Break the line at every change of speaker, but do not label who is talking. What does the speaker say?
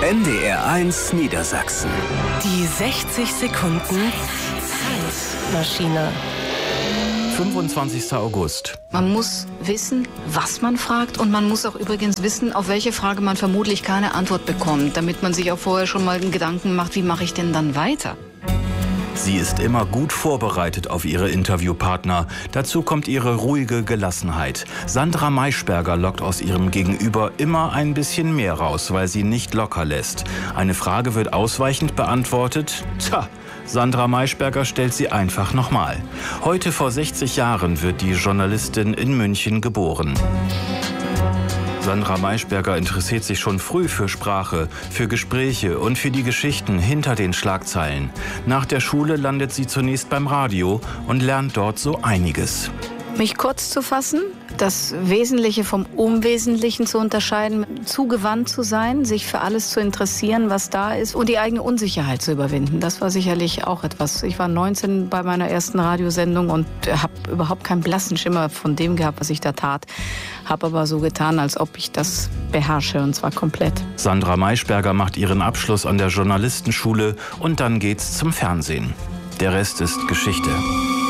NDR1 Niedersachsen.
Die 60 Sekunden Zeitmaschine.
25. August.
Man muss wissen, was man fragt, und man muss auch übrigens wissen, auf welche Frage man vermutlich keine Antwort bekommt, damit man sich auch vorher schon mal einen Gedanken macht, wie mache ich denn dann weiter?
Sie ist immer gut vorbereitet auf ihre Interviewpartner. Dazu kommt ihre ruhige Gelassenheit. Sandra Maischberger lockt aus ihrem Gegenüber immer ein bisschen mehr raus, weil sie nicht locker lässt. Eine Frage wird ausweichend beantwortet. Tja, Sandra Maischberger stellt sie einfach nochmal. Heute vor 60 Jahren wird die Journalistin in München geboren. Sandra Maischberger interessiert sich schon früh für Sprache, für Gespräche und für die Geschichten hinter den Schlagzeilen. Nach der Schule landet sie zunächst beim Radio und lernt dort so einiges.
Mich kurz zu fassen, das Wesentliche vom Unwesentlichen zu unterscheiden, zugewandt zu sein, sich für alles zu interessieren, was da ist, und die eigene Unsicherheit zu überwinden. Das war sicherlich auch etwas. Ich war 19 bei meiner ersten Radiosendung und habe überhaupt keinen blassen Schimmer von dem gehabt, was ich da tat. Habe aber so getan, als ob ich das beherrsche, und zwar komplett.
Sandra Maischberger macht ihren Abschluss an der Journalistenschule und dann geht's zum Fernsehen. Der Rest ist Geschichte.